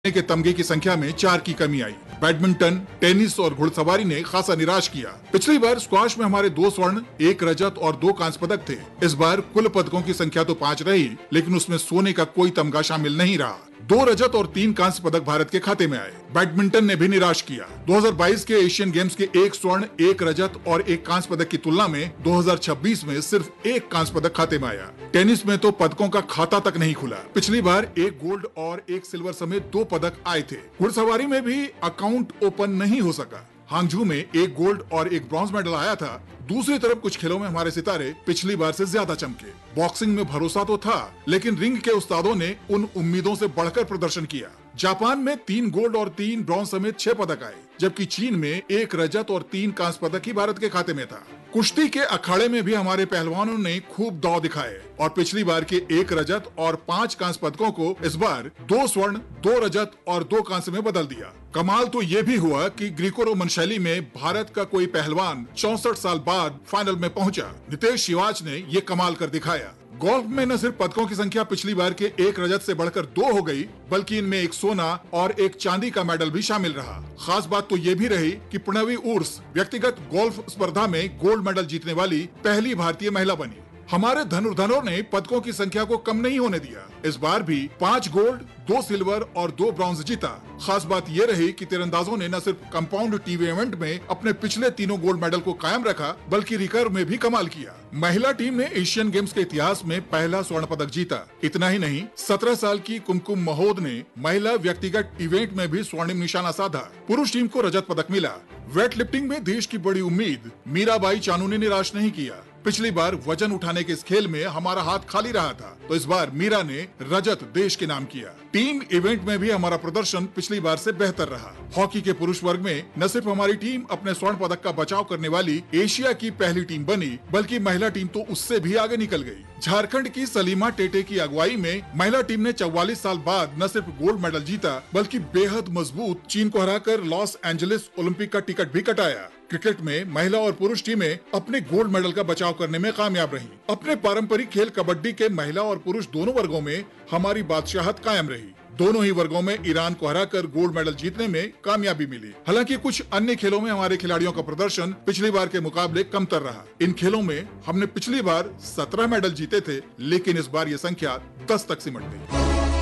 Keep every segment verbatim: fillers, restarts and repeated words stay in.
के तमगे की संख्या में चार की कमी आई। बैडमिंटन, टेनिस और घुड़सवारी ने खासा निराश किया। पिछली बार स्क्वाश में हमारे दो स्वर्ण, एक रजत और दो कांस्य पदक थे। इस बार कुल पदकों की संख्या तो पाँच रही, लेकिन उसमें सोने का कोई तमगा शामिल नहीं रहा। दो रजत और तीन कांस्य पदक भारत के खाते में आए। बैडमिंटन ने भी निराश किया। दो हज़ार बाईस के एशियन गेम्स के एक स्वर्ण, एक रजत और एक कांस्य पदक की तुलना में दो हज़ार छब्बीस में सिर्फ एक कांस्य पदक खाते में आया। टेनिस में तो पदकों का खाता तक नहीं खुला। पिछली बार एक गोल्ड और एक सिल्वर समेत दो पदक आए थे। घुड़सवारी में भी अकाउंट ओपन नहीं हो सका। हांगझू में एक गोल्ड और एक ब्रॉन्ज मेडल आया था। दूसरी तरफ कुछ खेलों में हमारे सितारे पिछली बार से ज्यादा चमके। बॉक्सिंग में भरोसा तो था, लेकिन रिंग के उस्तादों ने उन उम्मीदों से बढ़कर प्रदर्शन किया। जापान में तीन गोल्ड और तीन ब्रॉन्ज समेत छह पदक आए, जबकि चीन में एक रजत और तीन कांस्य पदक ही भारत के खाते में था। कुश्ती के अखाड़े में भी हमारे पहलवानों ने खूब दांव दिखाए और पिछली बार के एक रजत और पांच कांस्य पदकों को इस बार दो स्वर्ण, दो रजत और दो कांस्य में बदल दिया। कमाल तो ये भी हुआ कि ग्रीको रोमन शैली में भारत का कोई पहलवान चौसठ साल बाद फाइनल में पहुंचा। नितेश शिवाच ने ये कमाल कर दिखाया। गोल्फ में न सिर्फ पदकों की संख्या पिछली बार के एक रजत से बढ़कर दो हो गई, बल्कि इनमें एक सोना और एक चांदी का मेडल भी शामिल रहा। खास बात तो ये भी रही कि प्रणवी उर्स व्यक्तिगत गोल्फ स्पर्धा में गोल्ड मेडल जीतने वाली पहली भारतीय महिला बनी। हमारे धनुर्धरों ने पदकों की संख्या को कम नहीं होने दिया। इस बार भी पांच गोल्ड, दो सिल्वर और दो ब्रॉन्ज जीता। खास बात यह रही कि तीरंदाजों ने न सिर्फ कंपाउंड टीवी इवेंट में अपने पिछले तीनों गोल्ड मेडल को कायम रखा, बल्कि रिकर्व में भी कमाल किया। महिला टीम ने एशियन गेम्स के इतिहास में पहला स्वर्ण पदक जीता। इतना ही नहीं, सत्रह साल की कुमकुम महोद ने महिला व्यक्तिगत इवेंट में भी स्वर्णिम निशाना साधा। पुरुष टीम को रजत पदक मिला। वेट लिफ्टिंग में देश की बड़ी उम्मीद मीराबाई चानू ने निराश नहीं किया। पिछली बार वजन उठाने के इस खेल में हमारा हाथ खाली रहा था, तो इस बार मीरा ने रजत देश के नाम किया। टीम इवेंट में भी हमारा प्रदर्शन पिछली बार से बेहतर रहा। हॉकी के पुरुष वर्ग में न सिर्फ हमारी टीम अपने स्वर्ण पदक का बचाव करने वाली एशिया की पहली टीम बनी, बल्कि महिला टीम तो उससे भी आगे निकल गई। झारखंड की सलीमा टेटे की अगुवाई में महिला टीम ने चौवालीस साल बाद न सिर्फ गोल्ड मेडल जीता, बल्कि बेहद मजबूत चीन को हराकर लॉस एंजलिस ओलंपिक का टिकट भी कटाया। क्रिकेट में महिला और पुरुष टीमें अपने गोल्ड मेडल का बचाव करने में कामयाब रहीं। अपने पारंपरिक खेल कबड्डी के महिला और पुरुष दोनों वर्गों में हमारी बादशाहत कायम रही। दोनों ही वर्गों में ईरान को हराकर गोल्ड मेडल जीतने में कामयाबी मिली। हालांकि कुछ अन्य खेलों में हमारे खिलाड़ियों का प्रदर्शन पिछली बार के मुकाबले कमतर रहा। इन खेलों में हमने पिछली बार सत्रह मेडल जीते थे, लेकिन इस बार ये संख्या दस तक सिमट गई।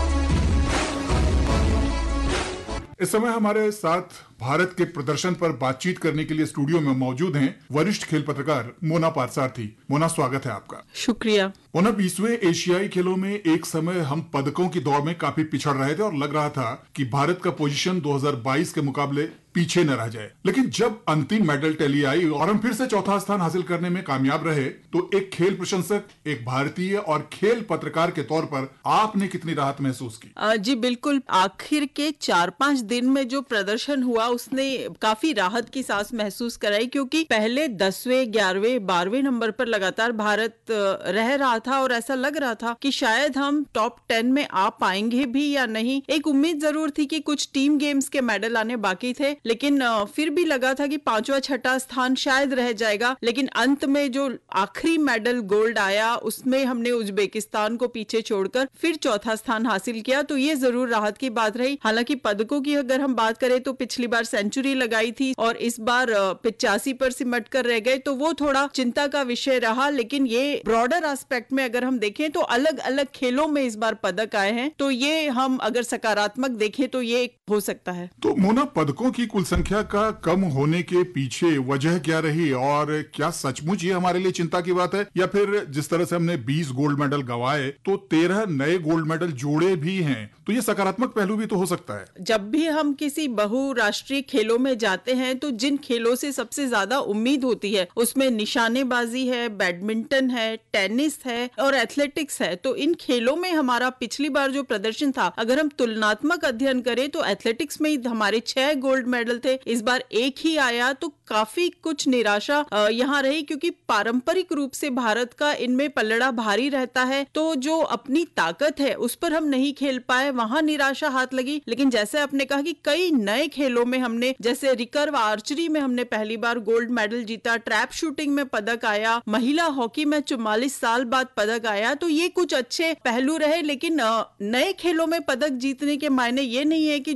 इस समय हमारे साथ भारत के प्रदर्शन पर बातचीत करने के लिए स्टूडियो में मौजूद हैं वरिष्ठ खेल पत्रकार मोना पारसारथी। मोना, स्वागत है आपका। शुक्रिया। मोना, बीसवें एशियाई खेलों में एक समय हम पदकों की दौड़ में काफी पिछड़ रहे थे और लग रहा था कि भारत का पोजीशन दो हज़ार बाईस के मुकाबले पीछे न रह जाए। लेकिन जब अंतिम मेडल टैली आई और हम फिर से चौथा स्थान हासिल करने में कामयाब रहे, तो एक खेल प्रशंसक, एक भारतीय और खेल पत्रकार के तौर पर आपने कितनी राहत महसूस की? आ, जी बिल्कुल। आखिर के चार पांच दिन में जो प्रदर्शन हुआ उसने काफी राहत की सांस महसूस कराई, क्योंकि पहले दसवें, ग्यारहवें, बारहवें नंबर पर लगातार भारत रह रहा था और ऐसा लग रहा था कि शायद हम टॉप टेन में आ पाएंगे भी या नहीं। एक उम्मीद जरूर थी कि कुछ टीम गेम्स के मेडल आने बाकी थे, लेकिन फिर भी लगा था कि पांचवा छठा स्थान शायद रह जाएगा। लेकिन अंत में जो आखिरी मेडल गोल्ड आया, उसमें हमने उज्बेकिस्तान को पीछे छोड़कर फिर चौथा स्थान हासिल किया, तो ये जरूर राहत की बात रही। हालांकि पदकों की अगर हम बात करें तो पिछली बार सेंचुरी लगाई थी और इस बार पिचासी पर सिमट कर रह गए, तो वो थोड़ा चिंता का विषय रहा। लेकिन ये ब्रॉडर एस्पेक्ट में अगर हम देखें तो अलग अलग खेलों में इस बार पदक आए हैं, तो ये हम अगर सकारात्मक देखें तो ये हो सकता है। तो मोना, पदकों की कुल संख्या का कम होने के पीछे वजह क्या रही और क्या सचमुच ये हमारे लिए चिंता की बात है, या फिर जिस तरह से हमने बीस गोल्ड मेडल गंवाए तो तेरह नए गोल्ड मेडल जोड़े भी हैं, तो ये सकारात्मक पहलू भी तो हो सकता है। जब भी हम किसी बहुराष्ट्रीय खेलों में जाते हैं तो जिन खेलों से सबसे ज्यादा उम्मीद होती है उसमें निशानेबाजी है, बैडमिंटन है, टेनिस है और एथलेटिक्स है। तो इन खेलों में हमारा पिछली बार जो प्रदर्शन था, अगर हम तुलनात्मक अध्ययन करें तो एथलेटिक्स में हमारे छह गोल्ड मेडल थे, इस बार एक ही आया, तो काफी कुछ निराशा यहाँ रही, क्योंकि पारंपरिक रूप से भारत का इनमें पलड़ा भारी रहता है। तो जो अपनी ताकत है उस पर हम नहीं खेल पाए, वहां निराशा हाथ लगी। लेकिन जैसे आपने कहा कि कई नए खेलों में हमने, जैसे रिकर्व आर्चरी में हमने पहली बार गोल्ड मेडल जीता, ट्रैप शूटिंग में पदक आया, महिला हॉकी में चौवालीस साल बाद पदक आया, तो ये कुछ अच्छे पहलू रहे। लेकिन नए खेलों में पदक जीतने के मायने ये नहीं है कि